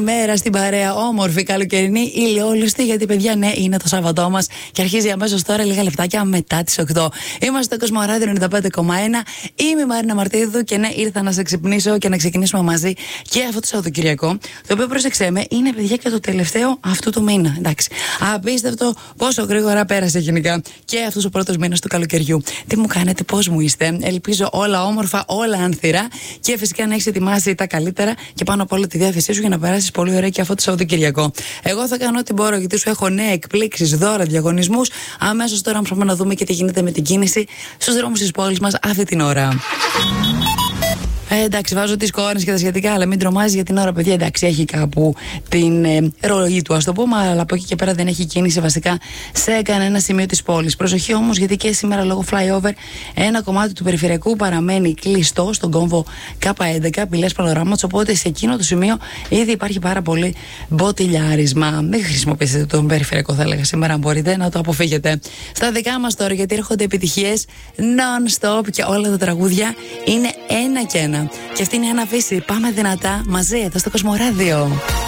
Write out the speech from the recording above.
μέρα στην παρέα, όμορφη, καλοκαιρινή, ηλιόλουστη, γιατί παιδιά, ναι, είναι το Σάββατό μας και αρχίζει αμέσως τώρα, λίγα λεπτάκια μετά τις 8. Είμαστε στο Κοσμοράδιο 95,1. Είμαι η Μαρίνα Μαρτίδου και ναι, ήρθα να σε ξυπνήσω και να ξεκινήσουμε μαζί και αυτό το Σαββατοκυριακό. Το οποίο, πρόσεξέ με, είναι παιδιά και το τελευταίο αυτού του μήνα. Εντάξει. Απίστευτο πόσο γρήγορα πέρασε γενικά και αυτός ο πρώτος μήνας του καλοκαιριού. Τι μου κάνετε, πώς μου είστε? Ελπίζω όλα όμορφα, όλα ανθυρά και φυσικά να έχεις ετοιμάσει τα καλύτερα και πάνω απ' όλα τη διάθεσή σου για να περάσεις πολύ ωραία και αυτό το Σαββατοκυριακό. Εγώ θα κάνω ό,τι μπορώ, γιατί σου έχω νέα εκπλήξεις, δώρα, διαγωνισμούς. Αμέσως τώρα πάμε να δούμε και τι γίνεται με την κίνηση στους δρόμους της πόλης μας αυτή την ώρα. Εντάξει, βάζω τις κόρνες και τα σχετικά, αλλά μην τρομάζει για την ώρα, παιδιά. Εντάξει, έχει κάπου την ροή του, ας το πούμε, αλλά από εκεί και πέρα δεν έχει κίνηση βασικά σε κανένα σημείο της πόλης. Προσοχή όμως, γιατί και σήμερα λόγω flyover ένα κομμάτι του περιφερειακού παραμένει κλειστό στον κόμβο K11, Πηλές Πανοράματος. Οπότε σε εκείνο το σημείο ήδη υπάρχει πάρα πολύ μποτιλιάρισμα. Μην χρησιμοποιήσετε τον περιφερειακό, θα έλεγα σήμερα, αν μπορείτε να το αποφύγετε. Στα δικά μας τώρα, γιατί έρχονται επιτυχίες non-stop και όλα τα τραγούδια είναι ένα και ένα. Και αυτή είναι η Άννα Φύση. Πάμε δυνατά μαζί εδώ στο Κοσμοράδιο.